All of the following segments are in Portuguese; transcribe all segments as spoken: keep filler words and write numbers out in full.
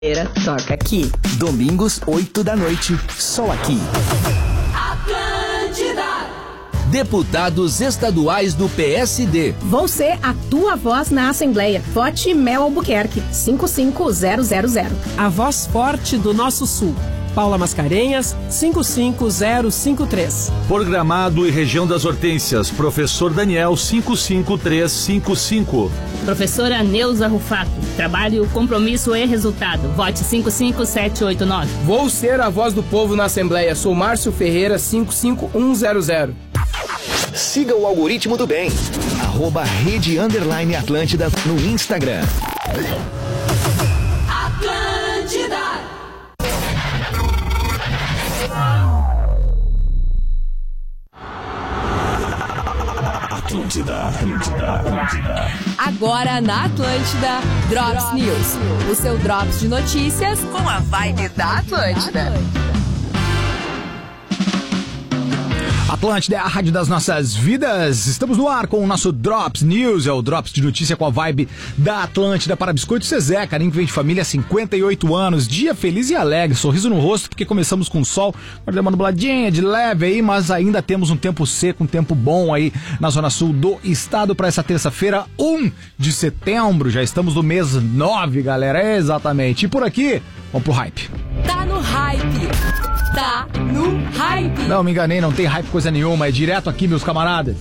Toca aqui. Domingos, oito da noite, só aqui. Atlântida. Deputados estaduais do P S D. Vou ser a tua voz na Assembleia. Vote Mel Albuquerque, cinco cinco zero zero zero. A voz forte do nosso Sul. Paula Mascarenhas, cinco cinco zero cinco três. Por Gramado e região das Hortênsias, professor Daniel, cinco cinco três cinco cinco. Professora Neuza Rufato, trabalho, compromisso e resultado. Vote cinco cinco sete oito nove. Vou ser a voz do povo na Assembleia. Sou Márcio Ferreira, cinco cinco um zero zero. Siga o algoritmo do bem. Arroba Rede Underline Atlântida no Instagram. Atlântida. Atlântida, Atlântida, Atlântida. Agora na Atlântida, Drops, Drops News. O seu Drops de notícias com a vibe da Atlântida. Atlântida é a rádio das nossas vidas. Estamos no ar com o nosso Drops News, é o Drops de notícia com a vibe da Atlântida para Biscoito Zezé, carinho que vem de família há cinquenta e oito anos, dia feliz e alegre, sorriso no rosto porque começamos com sol, agora deu uma nubladinha de leve aí, mas ainda temos um tempo seco, um tempo bom aí na zona sul do estado para essa terça-feira, um de setembro, já estamos no mês nove, galera, exatamente. E por aqui, vamos pro hype. Tá no hype. Tá no hype. Não, me enganei, não tem hype coisa nenhuma, é direto aqui, meus camaradas.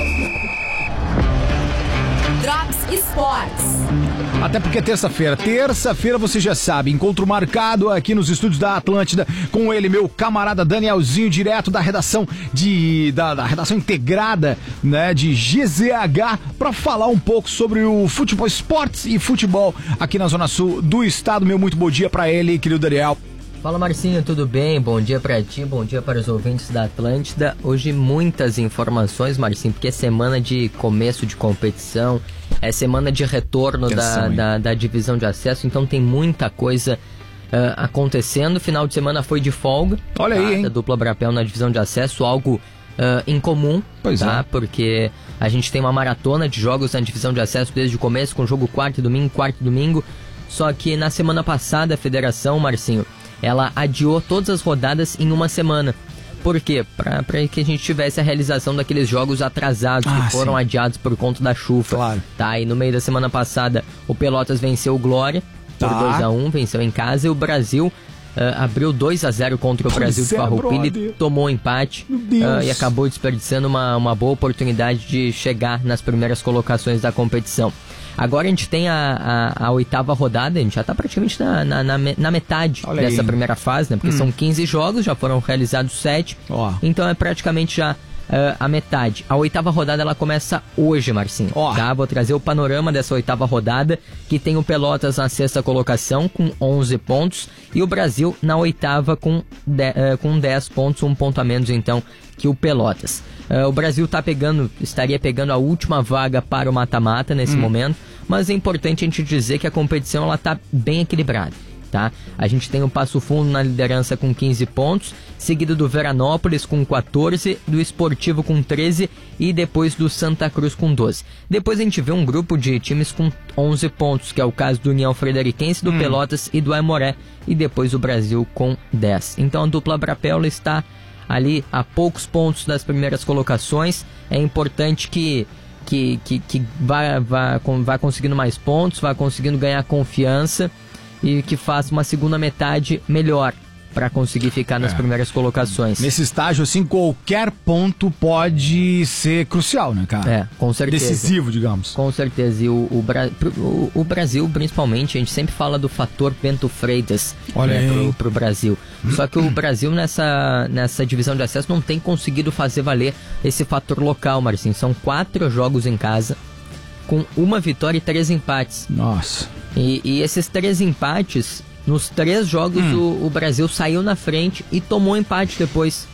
Drops Sports. Até porque é terça-feira. Terça-feira, você já sabe, encontro marcado aqui nos estúdios da Atlântida com ele, meu camarada Danielzinho, direto da redação de da, da redação integrada, né, de G Z H, para falar um pouco sobre o futebol, esportes e futebol aqui na zona sul do estado. Meu muito bom dia para ele, querido Daniel. Fala, Marcinho, tudo bem? Bom dia pra ti, bom dia para os ouvintes da Atlântida. Hoje muitas informações, Marcinho, porque é semana de começo de competição, é semana de retorno da, da, da divisão de acesso, então tem muita coisa uh, acontecendo. Final de semana foi de folga. Olha tá? aí, hein? Da dupla Brapel na divisão de acesso, algo uh, incomum, pois tá? É. Porque a gente tem uma maratona de jogos na divisão de acesso desde o começo, com jogo quarto e domingo, quarto e domingo. Só que na semana passada a federação, Marcinho, ela adiou todas as rodadas em uma semana. Por quê? Para que a gente tivesse a realização daqueles jogos atrasados ah, que foram sim. adiados por conta da chuva. Claro. Tá, e no meio da semana passada o Pelotas venceu o Glória por tá. dois a um, venceu em casa, e o Brasil uh, abriu dois a zero contra o pois Brasil de Farroupilha, tomou um empate uh, e acabou desperdiçando uma, uma boa oportunidade de chegar nas primeiras colocações da competição. Agora a gente tem a, a, a oitava rodada, a gente já está praticamente na, na, na, na metade Olha dessa aí. primeira fase, né? Porque hum. são quinze jogos, já foram realizados sete, oh. então é praticamente já uh, a metade. A oitava rodada ela começa hoje, Marcinho. Oh. Tá? Vou trazer o panorama dessa oitava rodada, que tem o Pelotas na sexta colocação com onze pontos e o Brasil na oitava com, de, uh, com dez pontos, um ponto a menos então que o Pelotas. Uh, o Brasil tá pegando, estaria pegando a última vaga para o mata-mata nesse hum. momento, mas é importante a gente dizer que a competição ela tá bem equilibrada, tá? A gente tem o Passo Fundo na liderança com quinze pontos, seguido do Veranópolis com quatorze, do Esportivo com treze e depois do Santa Cruz com doze. Depois a gente vê um grupo de times com onze pontos, que é o caso do União Frederiquense, do hum. Pelotas e do Aimoré, e depois o Brasil com dez. Então a dupla Brapel está ali a poucos pontos das primeiras colocações. É importante que, que, que, que vá, vá, vá conseguindo mais pontos, vá conseguindo ganhar confiança e que faça uma segunda metade melhor para conseguir ficar nas é. primeiras colocações. Nesse estágio, assim, qualquer ponto pode ser crucial, né, cara? É, com certeza. Decisivo, digamos. Com certeza. E o, o, o, o Brasil, principalmente, a gente sempre fala do fator Bento Freitas, Olha né, pro, pro Brasil. Só que o Brasil, nessa, nessa divisão de acesso, não tem conseguido fazer valer esse fator local, Marcinho. São quatro jogos em casa, com uma vitória e três empates. Nossa. E, e esses três empates... Nos três jogos hum. o, o Brasil saiu na frente e tomou empate depois.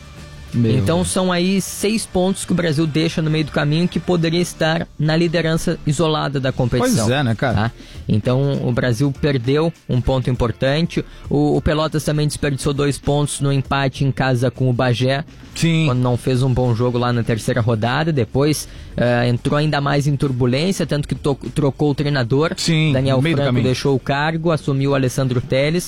Meu. Então são aí seis pontos que o Brasil deixa no meio do caminho, que poderia estar na liderança isolada da competição. Pois é, né, cara? Tá? Então o Brasil perdeu um ponto importante. O, o Pelotas também desperdiçou dois pontos no empate em casa com o Bagé. Sim. Quando não fez um bom jogo lá na terceira rodada. Depois uh, entrou ainda mais em turbulência, tanto que to- trocou o treinador. Sim, Daniel no meio do Franco caminho. deixou o cargo, assumiu o Alessandro Telles.